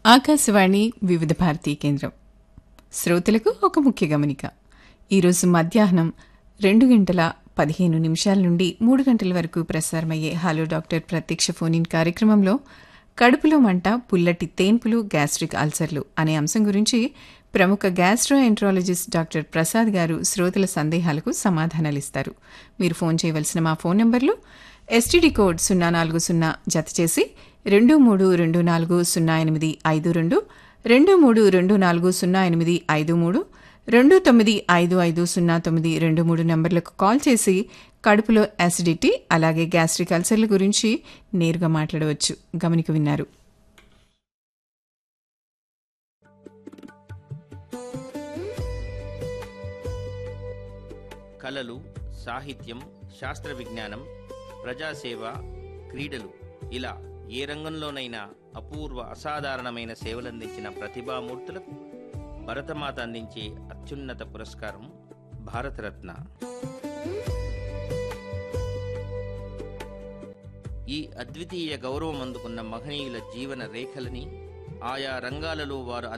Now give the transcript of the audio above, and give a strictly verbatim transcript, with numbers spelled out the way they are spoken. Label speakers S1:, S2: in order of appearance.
S1: ఆకాశవాణి వివిధ భారతీ కేంద్రం శ్రోతలకు ఒక ముఖ్య గమనిక. ఈరోజు మధ్యాహ్నం రెండు గంటల పదిహేను నిమిషాల నుండి మూడు గంటల వరకు ప్రసారమయ్యే హలో డాక్టర్ ప్రత్యక్ష ఫోన్ ఇన్ కార్యక్రమంలో కడుపులో మంట, పుల్లటి తేన్పులు, గ్యాస్ట్రిక్ అల్సర్లు అనే అంశం గురించి ప్రముఖ గ్యాస్ట్రో ఎంట్రాలజిస్ట్ డాక్టర్ ప్రసాద్ గారు శ్రోతల సందేహాలకు సమాధానాలిస్తారు. మీరు ఫోన్ చేయవలసిన మా ఫోన్ నంబర్లు ఎస్టీడీ కోడ్ సున్నా నాలుగు సున్నా జత చేసి రెండు మూడు రెండు నాలుగు సున్నా ఎనిమిది ఐదు రెండు, రెండు మూడు రెండు నాలుగు సున్నా ఎనిమిది ఐదు మూడు, రెండు తొమ్మిది ఐదు ఐదు సున్నా తొమ్మిది రెండు మూడు నంబర్లకు కాల్ చేసి కడుపులో యాసిడిటీ అలాగే గ్యాస్ట్రిక్ అల్సర్ల గురించి నేరుగా మాట్లాడవచ్చు. గమనిక విన్నారు.
S2: కళలు, సాహిత్యం, శాస్త్ర విజ్ఞానం, ప్రజాసేవ, క్రీడలు ఇలా ఏ రంగంలోనైనా అపూర్వ అసాధారణమైన సేవలందించిన ప్రతిభామూర్తులకు భరతమాత అందించే అత్యున్నత పురస్కారం భారతరత్న. ఈ అద్వితీయ గౌరవం అందుకున్న మహనీయుల జీవన రేఖలని, ఆయా రంగాలలో వారు